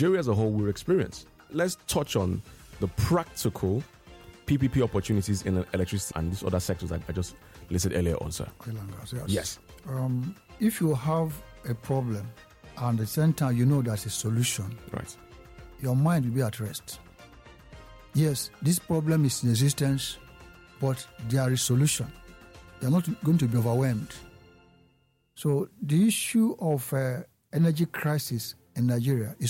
Nigeria as a whole will experience. Let's touch on the practical PPP opportunities in electricity and these other sectors that I just listed earlier on, sir. Yes. If you have a problem and at the same time you know there's a solution, right, your mind will be at rest. Yes, this problem is in existence, but there is solution. You're not going to be overwhelmed. So the issue of energy crisis in Nigeria is